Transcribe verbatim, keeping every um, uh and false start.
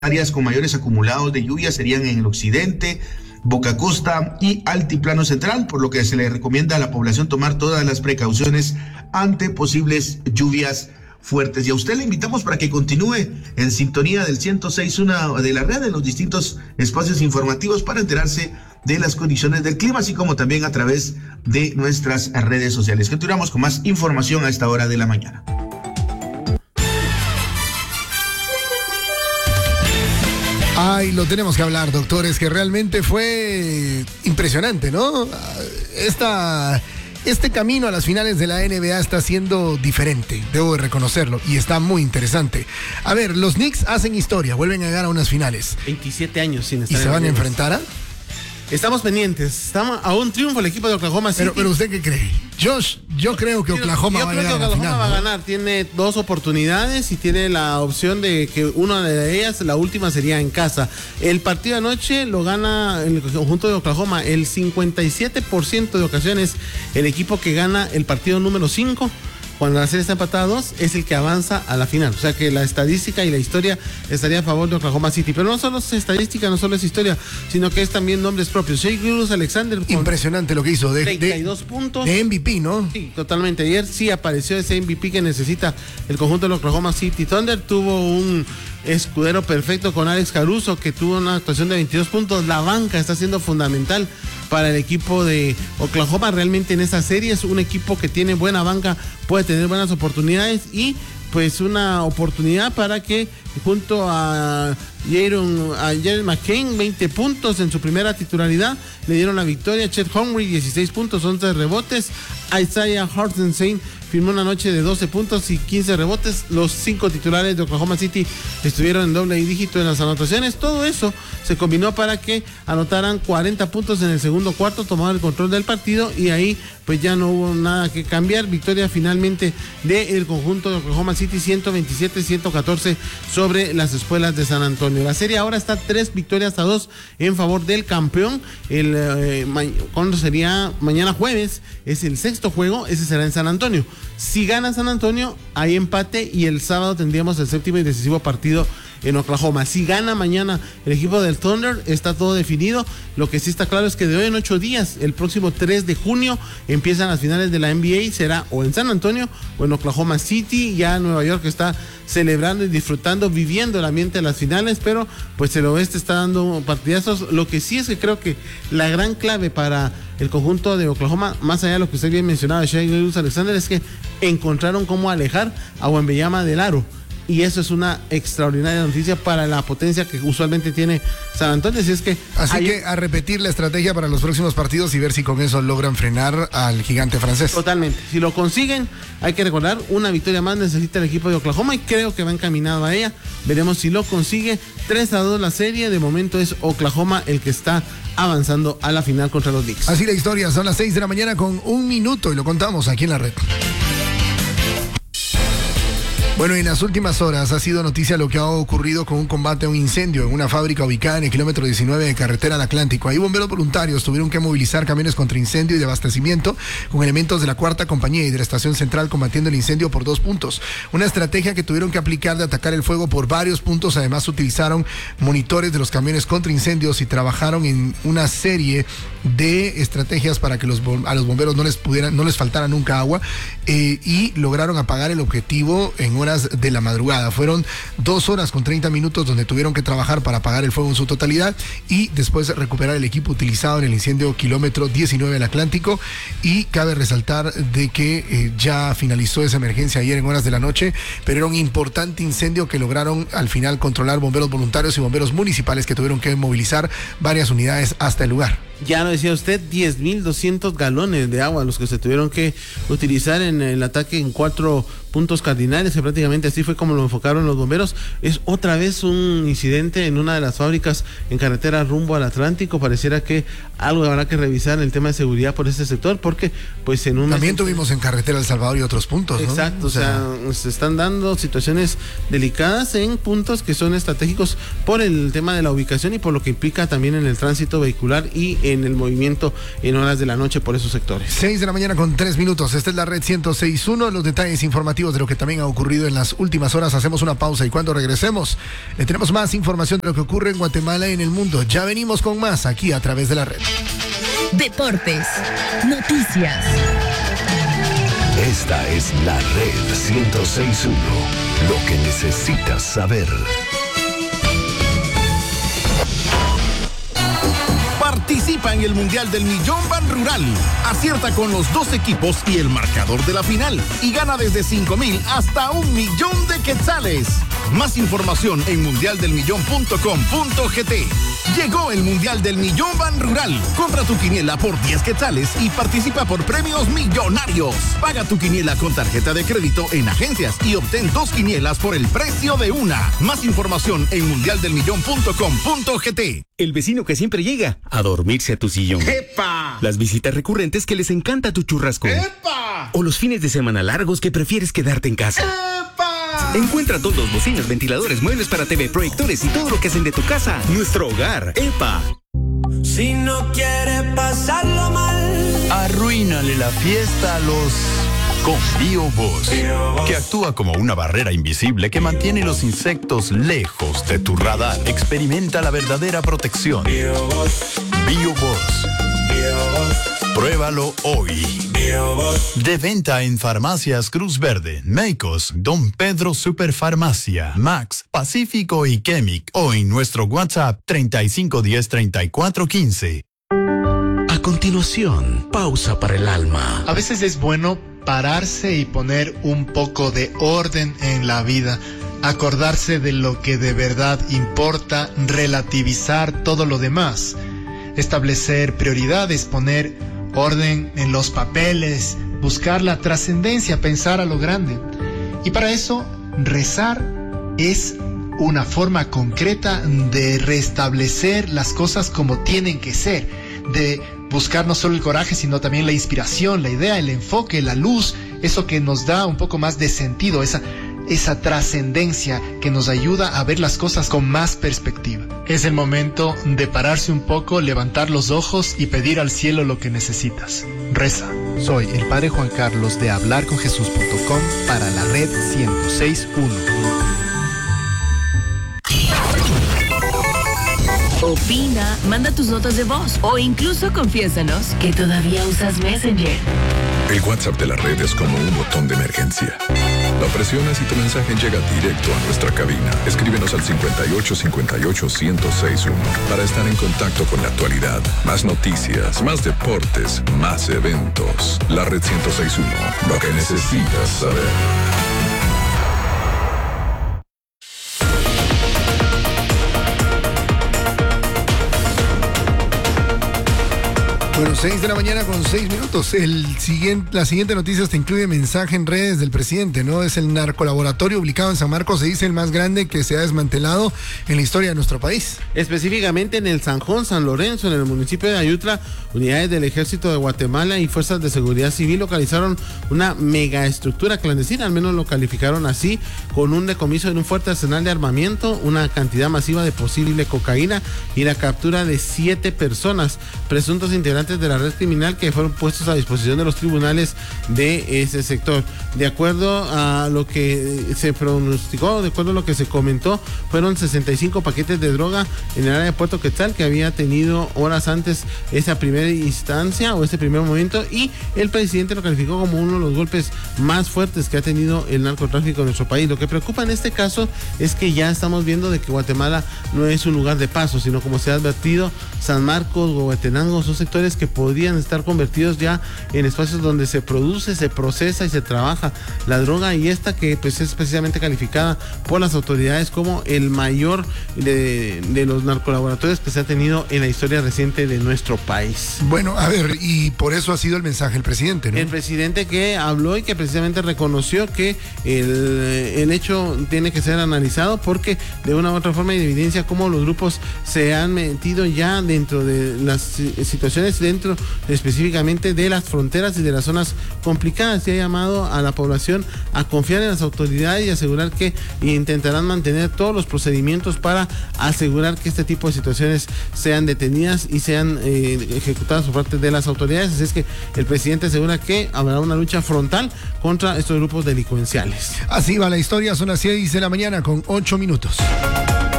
áreas con mayores acumulados de lluvia serían en el occidente, Boca Costa y Altiplano Central, por lo que se le recomienda a la población tomar todas las precauciones ante posibles lluvias fuertes. Y a usted le invitamos para que continúe en sintonía del ciento seis punto uno de la red, en los distintos espacios informativos, para enterarse de las condiciones del clima, así como también a través de nuestras redes sociales. Continuamos con más información a esta hora de la mañana. Ay, lo tenemos que hablar, doctor, es que realmente fue impresionante, ¿no? Esta, este camino a las finales de la N B A está siendo diferente, debo de reconocerlo, y está muy interesante. A ver, los Knicks hacen historia, vuelven a llegar a unas finales. veintisiete años sin estar. ¿Y se van a enfrentar a? Estamos pendientes, estamos a un triunfo el equipo de Oklahoma City. Pero, pero ¿usted qué cree? Josh, yo creo que Oklahoma yo va a creo llegar que a la Oklahoma final, va ¿no? a ganar, tiene dos oportunidades y tiene la opción de que una de ellas, la última, sería en casa. El partido de anoche lo gana el conjunto de Oklahoma, el cincuenta y siete por ciento de ocasiones el equipo que gana el partido número cinco, cuando la serie está empatada a dos, es el que avanza a la final. O sea que la estadística y la historia estaría a favor de Oklahoma City. Pero no solo es estadística, no solo es historia, sino que es también nombres propios. Shai Gilgeous-Alexander. Impresionante lo que hizo. De, treinta y dos de, puntos. De M V P, ¿no? Sí, totalmente. Ayer sí apareció ese M V P que necesita el conjunto de Oklahoma City Thunder. Tuvo un escudero perfecto con Alex Caruso, que tuvo una actuación de veintidós puntos. La banca está siendo fundamental para el equipo de Oklahoma. Realmente en esta serie es un equipo que tiene buena banca, puede tener buenas oportunidades y pues una oportunidad para que junto a Jaron, a Jared McCain, veinte puntos en su primera titularidad, le dieron la victoria. Chet Holmgren, dieciséis puntos, once rebotes. Isaiah Hartenstein firmó una noche de doce puntos y quince rebotes. Los cinco titulares de Oklahoma City estuvieron en doble dígito en las anotaciones. Todo eso se combinó para que anotaran cuarenta puntos en el segundo cuarto, tomaron el control del partido y ahí pues ya no hubo nada que cambiar. Victoria finalmente del conjunto de Oklahoma City, ciento veintisiete a ciento catorce sobre las Espuelas de San Antonio. La serie ahora está tres victorias a dos en favor del campeón. El eh, ma- ¿cuándo sería? Mañana jueves es el sexto juego, ese será en San Antonio. Si gana San Antonio, hay empate y el sábado tendríamos el séptimo y decisivo partido en Oklahoma. Si gana mañana el equipo del Thunder, está todo definido. Lo que sí está claro es que de hoy en ocho días, el próximo tres de junio, empiezan las finales de la N B A. Será o en San Antonio o en Oklahoma City. Ya Nueva York está celebrando y disfrutando, viviendo el ambiente de las finales, pero pues el oeste está dando partidazos. Lo que sí es que creo que la gran clave para el conjunto de Oklahoma, más allá de lo que usted bien mencionaba, Shai Gilgeous-Alexander, es que encontraron cómo alejar a Wembanyama del aro. Y eso es una extraordinaria noticia para la potencia que usualmente tiene San Antonio. Así es que, Así hay... que a repetir la estrategia para los próximos partidos y ver si con eso logran frenar al gigante francés. Totalmente. Si lo consiguen, hay que recordar, una victoria más necesita el equipo de Oklahoma y creo que va encaminado a ella. Veremos si lo consigue. tres a dos la serie. De momento es Oklahoma el que está avanzando a la final contra los Knicks. Así la historia. Son las seis de la mañana con un minuto y lo contamos aquí en la red. Bueno, en las últimas horas ha sido noticia lo que ha ocurrido con un combate a un incendio en una fábrica ubicada en el kilómetro diecinueve de carretera al Atlántico. Ahí bomberos voluntarios tuvieron que movilizar camiones contra incendio y de abastecimiento con elementos de la cuarta compañía y de la estación central combatiendo el incendio por dos puntos. Una estrategia que tuvieron que aplicar de atacar el fuego por varios puntos. Además utilizaron monitores de los camiones contra incendios y trabajaron en una serie de estrategias para que los, a los bomberos no les pudieran, no les faltara nunca agua eh, y lograron apagar el objetivo en horas de la madrugada. Fueron dos horas con treinta minutos donde tuvieron que trabajar para apagar el fuego en su totalidad y después recuperar el equipo utilizado en el incendio kilómetro diecinueve del Atlántico. Y cabe resaltar de que eh, ya finalizó esa emergencia ayer en horas de la noche, pero era un importante incendio que lograron al final controlar bomberos voluntarios y bomberos municipales que tuvieron que movilizar varias unidades hasta el lugar. Ya lo decía usted, diez mil doscientos galones de agua los que se tuvieron que utilizar en el ataque en cuatro puntos cardinales, que prácticamente así fue como lo enfocaron los bomberos. Es otra vez un incidente en una de las fábricas en carretera rumbo al Atlántico. Pareciera que algo habrá que revisar en el tema de seguridad por este sector, porque pues en un... También tuvimos en carretera El Salvador y otros puntos, ¿no? Exacto, o sea, o sea, se están dando situaciones delicadas en puntos que son estratégicos por el tema de la ubicación y por lo que implica también en el tránsito vehicular y en el movimiento en horas de la noche por esos sectores. seis de la mañana con tres minutos. Esta es la red ciento seis punto uno. Los detalles informativos de lo que también ha ocurrido en las últimas horas. Hacemos una pausa y cuando regresemos le tenemos más información de lo que ocurre en Guatemala y en el mundo. Ya venimos con más aquí a través de la red. Deportes, noticias. Esta es la red ciento seis punto uno. Lo que necesitas saber. Participa en el Mundial del Millón Ban Rural. Acierta con los dos equipos y el marcador de la final. Y gana desde cinco mil hasta un millón de quetzales. Más información en mundial del millón punto com punto gt. Llegó el Mundial del Millón Ban Rural. Compra tu quiniela por diez quetzales y participa por premios millonarios. Paga tu quiniela con tarjeta de crédito en agencias y obtén dos quinielas por el precio de una. Más información en mundial del millón punto com punto gt. El vecino que siempre llega a dormirse a tu sillón. ¡Epa! Las visitas recurrentes que les encanta tu churrasco. ¡Epa! O los fines de semana largos que prefieres quedarte en casa. ¡Epa! Encuentra todos, bocinas, ventiladores, muebles para T V, proyectores y todo lo que hacen de tu casa nuestro hogar. ¡Epa! Si no quiere pasarlo mal, arruínale la fiesta a los con BioBoss, que actúa como una barrera invisible que mantiene los insectos lejos de tu radar. Experimenta la verdadera protección. BioBoss, BioBoss. BioBoss, Pruébalo hoy. BioBoss. De venta en Farmacias Cruz Verde, Meicos, Don Pedro Superfarmacia, Max, Pacífico y Chemic, o en nuestro WhatsApp treinta y cinco diez treinta y cuatro quince. A continuación, pausa para el alma. A veces es bueno pararse y poner un poco de orden en la vida, acordarse de lo que de verdad importa, relativizar todo lo demás, establecer prioridades, poner orden en los papeles, buscar la trascendencia, pensar a lo grande. Y para eso, rezar es una forma concreta de restablecer las cosas como tienen que ser, de buscar no solo el coraje, sino también la inspiración, la idea, el enfoque, la luz, eso que nos da un poco más de sentido, esa, esa trascendencia que nos ayuda a ver las cosas con más perspectiva. Es el momento de pararse un poco, levantar los ojos y pedir al cielo lo que necesitas. Reza. Soy el Padre Juan Carlos de hablar con jesús punto com para la red ciento seis punto uno. Opina, manda tus notas de voz o incluso confiésanos que todavía usas Messenger. El WhatsApp de la red es como un botón de emergencia. Lo presionas y tu mensaje llega directo a nuestra cabina. Escríbenos al cincuenta y ocho cincuenta y ocho ciento sesenta y uno para estar en contacto con la actualidad. Más noticias, más deportes, más eventos. La red ciento seis punto uno, lo que necesitas saber. Bueno, seis de la mañana con seis minutos. El siguiente, la siguiente noticia te incluye mensaje en redes del presidente, ¿no? Es el narcolaboratorio ubicado en San Marcos, se dice el más grande que se ha desmantelado en la historia de nuestro país. Específicamente en el Sanjón, San Lorenzo, en el municipio de Ayutla, unidades del Ejército de Guatemala y Fuerzas de Seguridad Civil localizaron una megaestructura clandestina, al menos lo calificaron así, con un decomiso de un fuerte arsenal de armamento, una cantidad masiva de posible cocaína y la captura de siete personas, presuntos integrantes de la red criminal que fueron puestos a disposición de los tribunales de ese sector. De acuerdo a lo que se pronosticó, de acuerdo a lo que se comentó, fueron sesenta y cinco paquetes de droga en el área de Puerto Quetzal que había tenido horas antes esa primera instancia o ese primer momento, y el presidente lo calificó como uno de los golpes más fuertes que ha tenido el narcotráfico en nuestro país. Lo que preocupa en este caso es que ya estamos viendo de que Guatemala no es un lugar de paso, sino, como se ha advertido, San Marcos, Huehuetenango son sectores que podrían estar convertidos ya en espacios donde se produce, se procesa y se trabaja la droga, y esta que pues es precisamente calificada por las autoridades como el mayor de, de los narcolaboratorios que se ha tenido en la historia reciente de nuestro país. Bueno, a ver, y por eso ha sido el mensaje del presidente, ¿no? El presidente que habló y que precisamente reconoció que el, el hecho tiene que ser analizado porque de una u otra forma hay evidencia cómo los grupos se han metido ya dentro de las situaciones de dentro específicamente de las fronteras y de las zonas complicadas, y ha llamado a la población a confiar en las autoridades y asegurar que intentarán mantener todos los procedimientos para asegurar que este tipo de situaciones sean detenidas y sean eh, ejecutadas por parte de las autoridades. Así es que el presidente asegura que habrá una lucha frontal contra estos grupos delincuenciales. Así va la historia, son las seis de la mañana con ocho minutos.